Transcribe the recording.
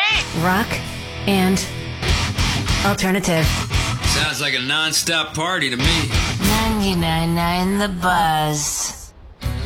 Rock and alternative. Sounds like a non-stop party to me. 99.9 The Buzz.